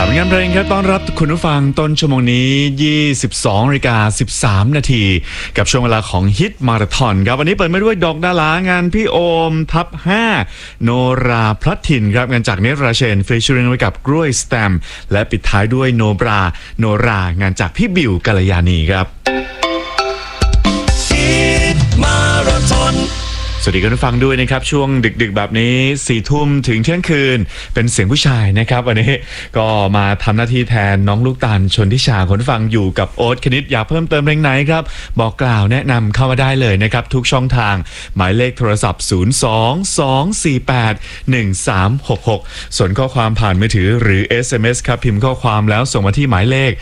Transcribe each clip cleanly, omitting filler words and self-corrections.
งานเพลงครับต้อนรับคุณผู้ฟังต้นชั่วโมงนี้ 22:13 นาทีกับช่วงเวลาของฮิตมาราธอนครับวันนี้เปิดมาด้วยดอกดารางานพี่โอมทับ5โนราพลัดถิ่นครับงานจากเนตราเชนฟีเจอริงไว้กับกล้วยสแตมและปิดท้ายด้วยโนรางานจากพี่บิวกัลยาณีครับสวัสดีคุณผู้ฟังด้วยนะครับช่วงดึกๆแบบนี้4 ทุ่มถึงเที่ยงคืนเป็นเสียงผู้ชายนะครับวันนี้ก็มาทำหน้าที่แทนน้องลูกตาลชนทิชาคุณผู้ฟังอยู่กับโอ๊ตคณิตอยากเพิ่มเติมเพลงไหนครับบอกกล่าวแนะนำเข้ามาได้เลยนะครับทุกช่องทางหมายเลขโทรศัพท์02-248-1366ส่วนข้อความผ่านมือถือหรือ SMS ครับพิมพ์ข้อความแล้วส่งมาที่หมายเลข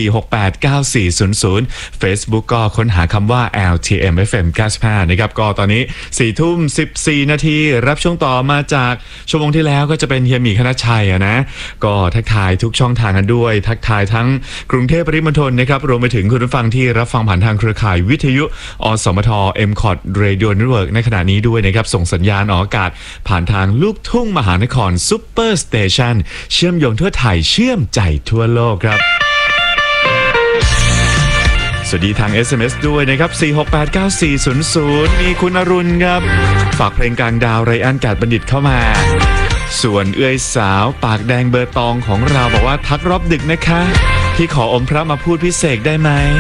4689400 Facebook ก็ค้นหาคำว่า LTMFM 95นะครับก็ตอนนี้4 ทุ่ม 14 นาทีรับช่วงต่อมาจากชั่วโมงที่แล้วก็จะเป็นเฮียหมีคณชัยนะก็ทักทายทุกช่องทางกันด้วยทักทายทั้งกรุงเทพปริมณฑลนะครับรวมไปถึงคุณผู้ฟังที่รับฟังผ่านทางเครือข่ายวิทยุอสมท MCOT Radio Network ในขณะนี้ด้วยนะครับส่งสัญญาณออกอากาศผ่านทางลูกทุ่งมหานครซุปเปอร์สเตชันเชื่อมโยงทั่วไทยเชื่อมใจทั่วโลกครับสวัสดีทาง SMS ด้วยนะครับ4689400มีคุณอรุณครับฝากเพลงกลางดาวไรอันกาดบัณฑิตเข้ามาส่วนเอื้อยสาวปากแดงเบอร์ตองของเราบอกว่าทักรอบดึกนะคะที่ขออมพระมาพูดพิเศษได้ไหม